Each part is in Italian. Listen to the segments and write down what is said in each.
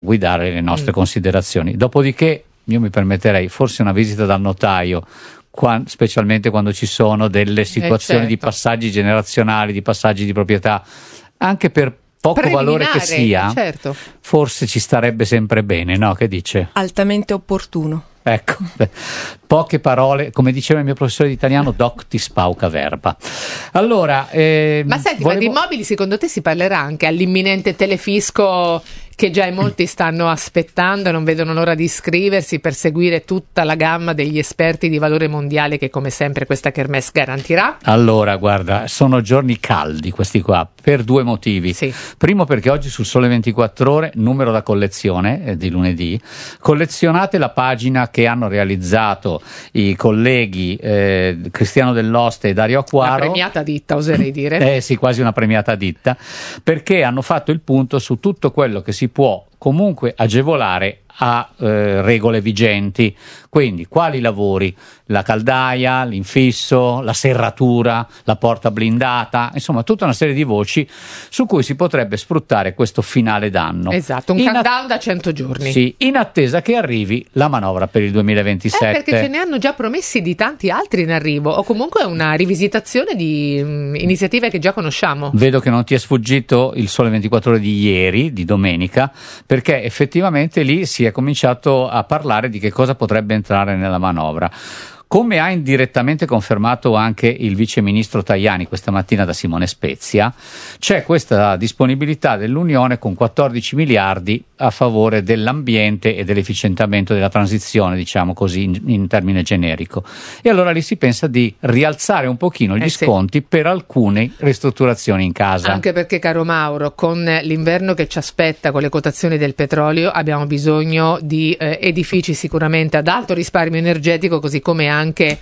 guidare le nostre considerazioni. Dopodiché io mi permetterei forse una visita dal notaio, specialmente quando ci sono delle situazioni di passaggi generazionali, di passaggi di proprietà, anche per poco valore che sia, forse ci starebbe sempre bene, no? Che dice? Altamente opportuno. Ecco, poche parole, come diceva il mio professore di italiano, doctis pauca verba. Allora, ma senti, ma di immobili secondo te si parlerà anche all'imminente telefisco che già in molti stanno aspettando e non vedono l'ora di iscriversi per seguire tutta la gamma degli esperti di valore mondiale che come sempre questa kermesse garantirà? Allora, guarda, sono giorni caldi questi qua, per due motivi. Sì. Primo perché oggi sul Sole 24 Ore, numero da collezione di lunedì, collezionate la pagina che hanno realizzato i colleghi Cristiano Dell'Oste e Dario Acquaro. Una premiata ditta, oserei dire. Sì, quasi una premiata ditta, perché hanno fatto il punto su tutto quello che si può comunque agevolare a regole vigenti. Quindi quali lavori? La caldaia, l'infisso, la serratura, la porta blindata, insomma tutta una serie di voci su cui si potrebbe sfruttare questo finale d'anno. Esatto, un countdown da 100 giorni. Sì, in attesa che arrivi la manovra per il 2027. Perché ce ne hanno già promessi di tanti altri in arrivo, o comunque una rivisitazione di iniziative che già conosciamo. Vedo che non ti è sfuggito il Sole 24 Ore di ieri, di domenica, perché effettivamente lì si è cominciato a parlare di che cosa potrebbe entrare nella manovra. Come ha indirettamente confermato anche il vice ministro Tajani questa mattina da Simone Spezia, c'è questa disponibilità dell'Unione con 14 miliardi a favore dell'ambiente e dell'efficientamento della transizione, diciamo così in termine generico. E allora lì si pensa di rialzare un pochino gli sconti per alcune ristrutturazioni in casa. Anche perché, caro Mauro, con l'inverno che ci aspetta, con le quotazioni del petrolio, abbiamo bisogno di edifici sicuramente ad alto risparmio energetico, così come anche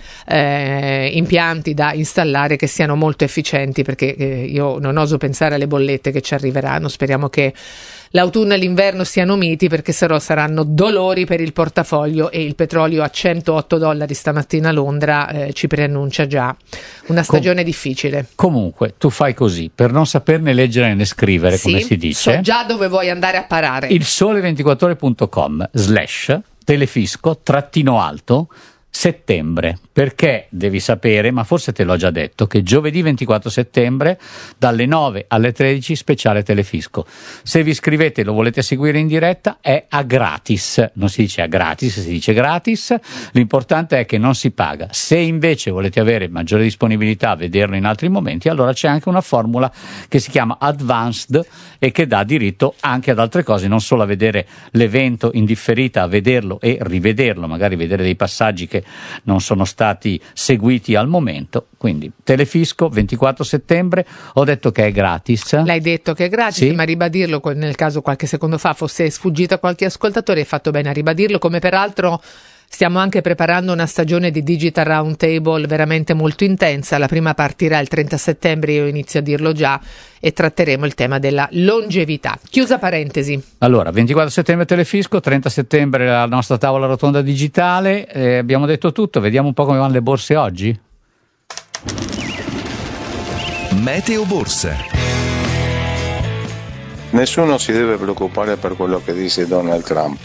impianti da installare che siano molto efficienti, perché io non oso pensare alle bollette che ci arriveranno. Speriamo che l'autunno e l'inverno siano miti, perché saranno dolori per il portafoglio, e il petrolio a $108 stamattina a Londra ci preannuncia già una stagione difficile. Comunque tu fai così per non saperne leggere né scrivere, come si dice. So già dove vuoi andare a parare. Il sole24ore.com/telefisco_alto settembre, perché devi sapere, ma forse te l'ho già detto, che giovedì 24 settembre dalle 9 alle 13 speciale Telefisco. Se vi iscrivete e lo volete seguire in diretta è a gratis, non si dice a gratis, si dice gratis, l'importante è che non si paga. Se invece volete avere maggiore disponibilità a vederlo in altri momenti, allora c'è anche una formula che si chiama Advanced e che dà diritto anche ad altre cose, non solo a vedere l'evento in differita, a vederlo e rivederlo, magari vedere dei passaggi che non sono stati seguiti al momento. Quindi Telefisco 24 settembre, ho detto che è gratis. L'hai detto che è gratis, sì, ma ribadirlo nel caso qualche secondo fa fosse sfuggito a qualche ascoltatore, hai fatto bene a ribadirlo, come peraltro stiamo anche preparando una stagione di Digital Roundtable veramente molto intensa. La prima partirà il 30 settembre, io inizio a dirlo già, e tratteremo il tema della longevità. Chiusa parentesi. Allora, 24 settembre Telefisco, 30 settembre la nostra tavola rotonda digitale, abbiamo detto tutto, vediamo un po' come vanno le borse oggi. Meteo Borse. Nessuno si deve preoccupare per quello che dice Donald Trump.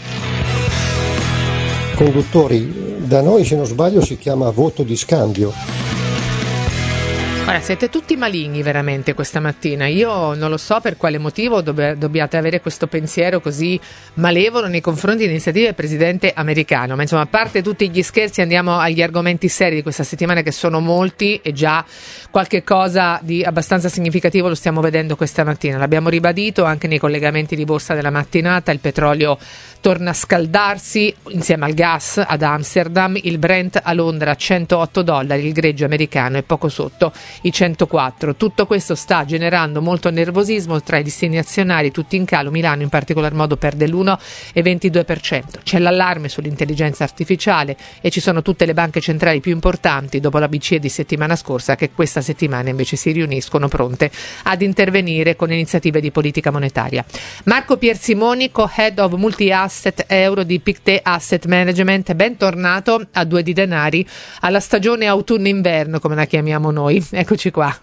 Conduttori, da noi se non sbaglio si chiama voto di scambio. Ora, siete tutti maligni veramente questa mattina. Io non lo so per quale motivo dobbiate avere questo pensiero così malevolo nei confronti di iniziative del presidente americano, ma insomma, a parte tutti gli scherzi, andiamo agli argomenti seri di questa settimana, che sono molti, e già qualche cosa di abbastanza significativo lo stiamo vedendo questa mattina. L'abbiamo ribadito anche nei collegamenti di borsa della mattinata: il petrolio torna a scaldarsi insieme al gas ad Amsterdam, il Brent a Londra a $108, il greggio americano è poco sotto i 104. Tutto questo sta generando molto nervosismo tra i listini azionari, tutti in calo. Milano in particolar modo perde l'1,22%. C'è l'allarme sull'intelligenza artificiale e ci sono tutte le banche centrali più importanti dopo la BCE di settimana scorsa, che questa settimana invece si riuniscono pronte ad intervenire con iniziative di politica monetaria. Marco Piersimoni, co-head of multi-asset euro di Pictet Asset Management, bentornato a Due di Denari, alla stagione autunno-inverno come la chiamiamo noi. Eccoci qua.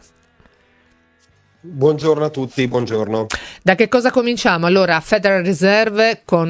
Buongiorno a tutti, buongiorno. Da che cosa cominciamo? Allora, Federal Reserve con